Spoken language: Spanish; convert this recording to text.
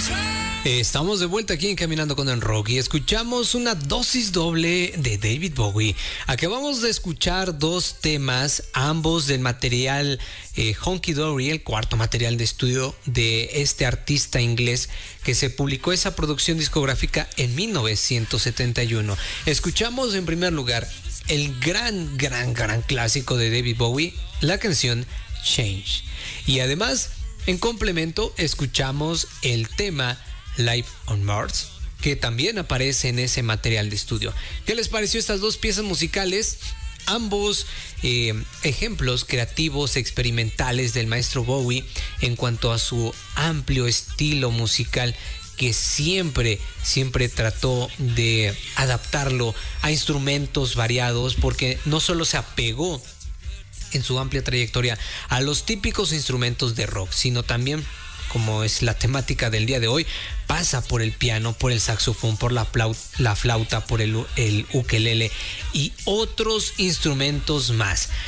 Estamos de vuelta aquí en Caminando con el Rock y escuchamos una dosis doble de David Bowie. Acabamos de escuchar dos temas, ambos del material Hunky Dory, el cuarto material de estudio de este artista inglés que se publicó esa producción discográfica en 1971. Escuchamos en primer lugar el gran clásico de David Bowie, la canción Change. Y además, en complemento, escuchamos el tema Life on Mars, que también aparece en ese material de estudio. ¿Qué les pareció estas dos piezas musicales? Ambos ejemplos creativos, experimentales del maestro Bowie en cuanto a su amplio estilo musical, que siempre trató de adaptarlo a instrumentos variados, porque no solo se apegó en su amplia trayectoria a los típicos instrumentos de rock, sino también, como es la temática del día de hoy, pasa por el piano, por el saxofón, por la flauta, por el ukelele y otros instrumentos más.